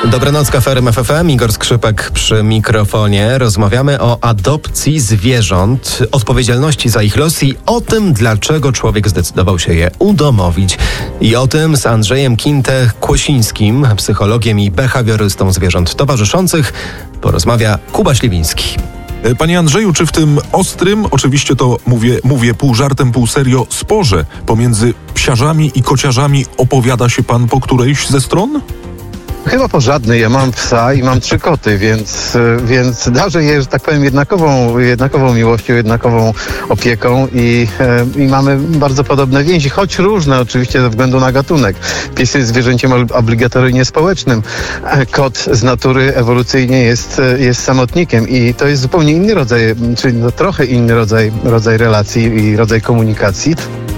Dobranoc, Cafe RMF FM. Igor Skrzypek przy mikrofonie. Rozmawiamy o adopcji zwierząt, odpowiedzialności za ich los i o tym, dlaczego człowiek zdecydował się je udomowić. I o tym z Andrzejem Kinte-Kłosińskim, psychologiem i behawiorystą zwierząt towarzyszących, porozmawia Kuba Śliwiński. Panie Andrzeju, czy w tym ostrym, oczywiście to mówię pół żartem, pół serio, sporze pomiędzy psiarzami i kociarzami opowiada się pan po którejś ze stron? Chyba po żadnej. Ja mam psa i mam 3 koty, więc darzę je, że tak powiem, jednakową miłością, jednakową opieką i mamy bardzo podobne więzi, choć różne oczywiście ze względu na gatunek. Pies jest zwierzęciem obligatoryjnie społecznym. Kot z natury ewolucyjnie jest samotnikiem i to jest zupełnie inny rodzaj, czyli trochę inny rodzaj relacji i rodzaj komunikacji.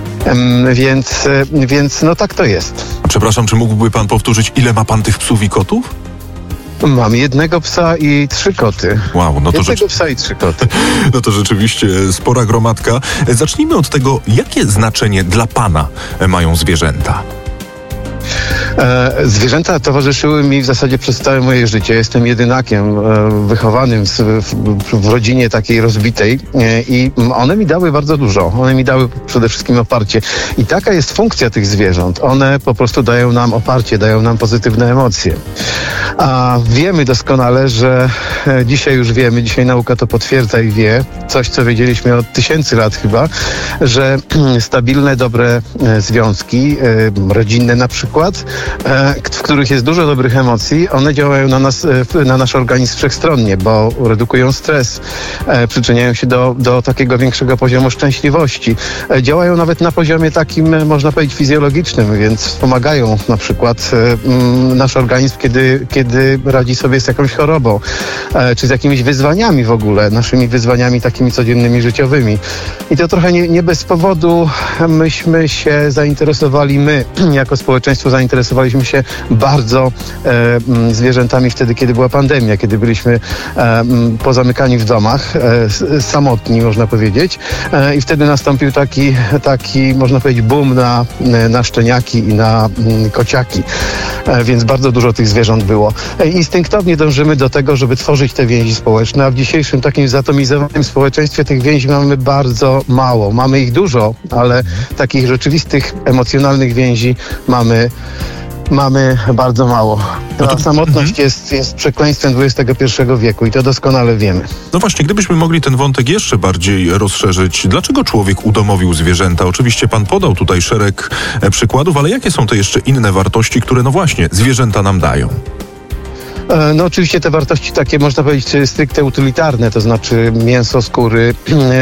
Więc no tak to jest. Przepraszam, czy mógłby pan powtórzyć, ile ma pan tych psów i kotów? Mam 1 psa i 3 koty. Wow, no to psa i 3 koty. No to rzeczywiście spora gromadka. Zacznijmy od tego, jakie znaczenie dla pana mają zwierzęta? Zwierzęta towarzyszyły mi w zasadzie przez całe moje życie. Jestem jedynakiem wychowanym w rodzinie takiej rozbitej i one mi dały bardzo dużo. One mi dały przede wszystkim oparcie. I taka jest funkcja tych zwierząt. One po prostu dają nam oparcie, dają nam pozytywne emocje. A wiemy doskonale, że dzisiaj nauka to potwierdza i wie, coś co wiedzieliśmy od 1000 lat chyba, że stabilne, dobre związki, rodzinne na przykład, w których jest dużo dobrych emocji, one działają na nasz organizm wszechstronnie, bo redukują stres, przyczyniają się do takiego większego poziomu szczęśliwości. Działają nawet na poziomie takim, można powiedzieć, fizjologicznym, więc wspomagają na przykład nasz organizm, kiedy radzi sobie z jakąś chorobą, czy z jakimiś wyzwaniami w ogóle, naszymi wyzwaniami takimi codziennymi, życiowymi. I to trochę nie bez powodu myśmy się zainteresowali, my jako społeczeństwo zainteresowaliśmy się bardzo zwierzętami wtedy, kiedy była pandemia, kiedy byliśmy pozamykani w domach, samotni, można powiedzieć. I wtedy nastąpił taki, można powiedzieć, boom na szczeniaki i na kociaki. Więc bardzo dużo tych zwierząt było. Instynktownie dążymy do tego, żeby tworzyć te więzi społeczne, a w dzisiejszym takim zatomizowanym społeczeństwie tych więzi mamy bardzo mało. Mamy ich dużo, ale takich rzeczywistych, emocjonalnych więzi mamy bardzo mało. Ta samotność jest przekleństwem XXI wieku i to doskonale wiemy. No właśnie, gdybyśmy mogli ten wątek jeszcze bardziej rozszerzyć. Dlaczego człowiek udomowił zwierzęta? Oczywiście pan podał tutaj szereg przykładów, ale jakie są te jeszcze inne wartości, które no właśnie zwierzęta nam dają? No oczywiście te wartości takie, można powiedzieć, stricte utylitarne, to znaczy mięso, skóry,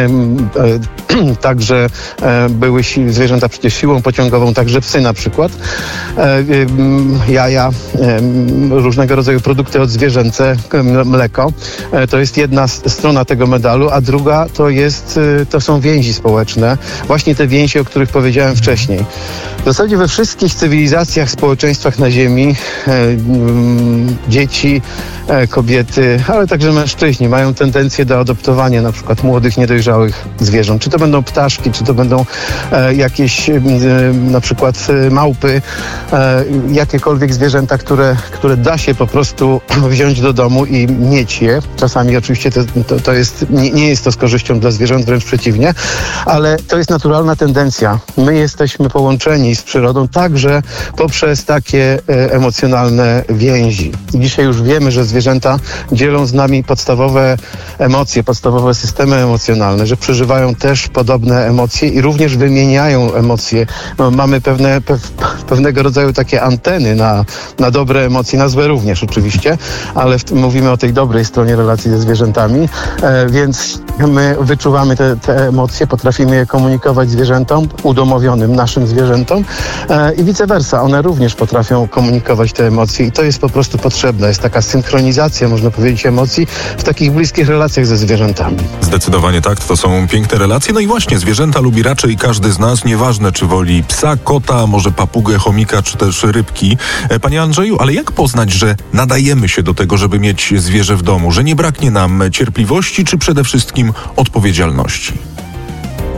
także były zwierzęta przecież siłą pociągową, także psy na przykład, jaja, różnego rodzaju produkty odzwierzęce, mleko. To jest jedna strona tego medalu, a druga to są więzi społeczne, właśnie te więzi, o których powiedziałem wcześniej. W zasadzie we wszystkich cywilizacjach, społeczeństwach na Ziemi dzieci, kobiety, ale także mężczyźni mają tendencję do adoptowania na przykład młodych, niedojrzałych zwierząt. Czy to będą ptaszki, czy to będą jakieś na przykład małpy, jakiekolwiek zwierzęta, które da się po prostu wziąć do domu i mieć je. Czasami oczywiście to jest, nie jest to z korzyścią dla zwierząt, wręcz przeciwnie, ale to jest naturalna tendencja. My jesteśmy połączeni z przyrodą także poprzez takie emocjonalne więzi. Dzisiaj już wiemy, że zwierzęta dzielą z nami podstawowe emocje, podstawowe systemy emocjonalne, że przeżywają też podobne emocje i również wymieniają emocje. No, mamy pewnego rodzaju takie anteny na dobre emocje, na złe również oczywiście, ale mówimy o tej dobrej stronie relacji ze zwierzętami, więc my wyczuwamy te emocje, potrafimy je komunikować zwierzętom, udomowionym naszym zwierzętom i vice versa. One również potrafią komunikować te emocje i to jest po prostu potrzebne. Jest taka synchronizacja, można powiedzieć, emocji w takich bliskich relacjach ze zwierzętami. Zdecydowanie tak, to są piękne relacje. No i właśnie, zwierzęta lubi raczej każdy z nas, nieważne czy woli psa, kota, może papugę, chomika, czy też rybki. Panie Andrzeju, ale jak poznać, że nadajemy się do tego, żeby mieć zwierzę w domu, że nie braknie nam cierpliwości, czy przede wszystkim odpowiedzialności?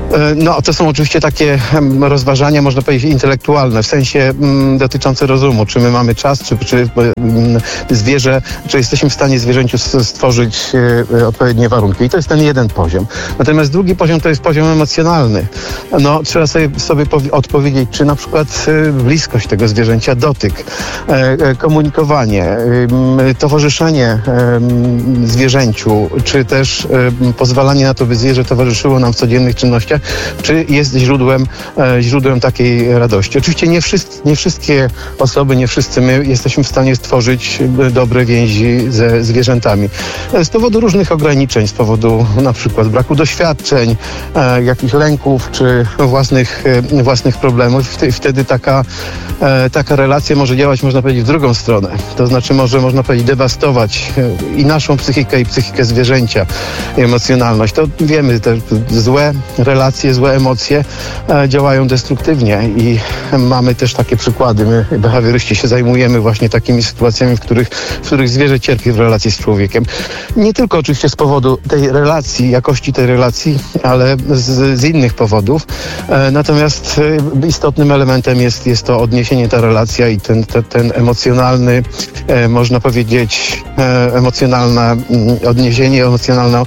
No, to są oczywiście takie rozważania, można powiedzieć, intelektualne, w sensie dotyczące rozumu. Czy my mamy czas, czy zwierzę, czy jesteśmy w stanie zwierzęciu stworzyć odpowiednie warunki. I to jest ten jeden poziom. Natomiast drugi poziom to jest poziom emocjonalny. No, trzeba sobie odpowiedzieć, czy na przykład bliskość tego zwierzęcia, dotyk, komunikowanie, towarzyszenie zwierzęciu, czy też pozwalanie na to, by zwierzę towarzyszyło nam w codziennych czynnościach, czy jest źródłem takiej radości. Oczywiście nie wszystkie osoby, nie wszyscy my jesteśmy w stanie stworzyć dobre więzi ze zwierzętami. Z powodu różnych ograniczeń, z powodu na przykład braku doświadczeń, jakichś lęków, czy własnych problemów. Wtedy taka relacja może działać, można powiedzieć, w drugą stronę. To znaczy można powiedzieć, dewastować i naszą psychikę, i psychikę zwierzęcia, i emocjonalność. To wiemy, te złe relacje, złe emocje działają destruktywnie i mamy też takie przykłady. My, behawioryści, się zajmujemy właśnie takimi sytuacjami, w których zwierzę cierpi w relacji z człowiekiem. Nie tylko oczywiście z powodu tej relacji, jakości tej relacji, ale z innych powodów. Natomiast istotnym elementem jest to odniesienie, ta relacja i ten emocjonalny, można powiedzieć, emocjonalne odniesienie, emocjonalna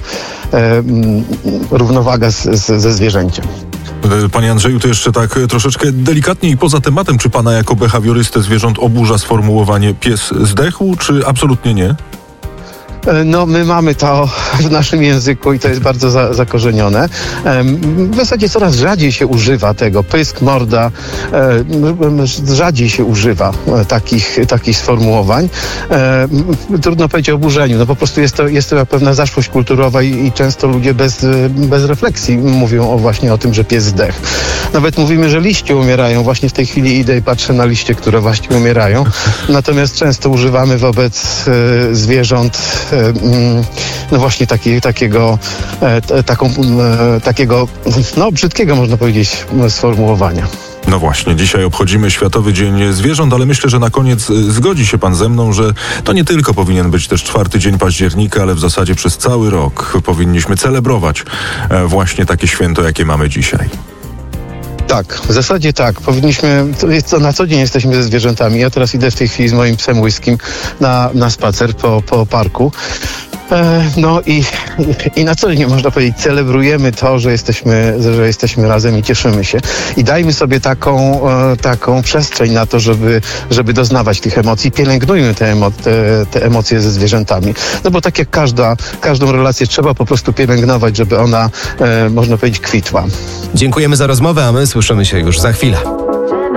równowaga ze zwierzęciem. Panie Andrzeju, to jeszcze tak troszeczkę delikatnie i poza tematem, czy pana jako behawiorystę zwierząt oburza sformułowanie pies zdechł, czy absolutnie nie? No, my mamy to w naszym języku i to jest bardzo zakorzenione. W zasadzie coraz rzadziej się używa tego. Pysk, morda, rzadziej się używa takich sformułowań. Trudno powiedzieć o oburzeniu. No po prostu jest to pewna zaszłość kulturowa i często ludzie bez refleksji mówią właśnie o tym, że pies zdechł. Nawet mówimy, że liście umierają. Właśnie w tej chwili idę i patrzę na liście, które właśnie umierają. Natomiast często używamy wobec zwierząt no właśnie takiego no brzydkiego, można powiedzieć, sformułowania. No właśnie, dzisiaj obchodzimy Światowy Dzień Zwierząt, ale myślę, że na koniec zgodzi się pan ze mną, że to nie tylko powinien być też 4 dzień października, ale w zasadzie przez cały rok powinniśmy celebrować właśnie takie święto, jakie mamy dzisiaj. Tak, w zasadzie tak. Powinniśmy, na co dzień jesteśmy ze zwierzętami. Ja teraz idę w tej chwili z moim psem Whiskym na spacer po parku. No i na co dzień, można powiedzieć, celebrujemy to, że jesteśmy razem i cieszymy się. I dajmy sobie taką przestrzeń na to, żeby doznawać tych emocji. Pielęgnujmy te emocje ze zwierzętami. No bo tak jak każdą relację trzeba po prostu pielęgnować, żeby ona, można powiedzieć, kwitła. Dziękujemy za rozmowę, a my słyszymy się już za chwilę.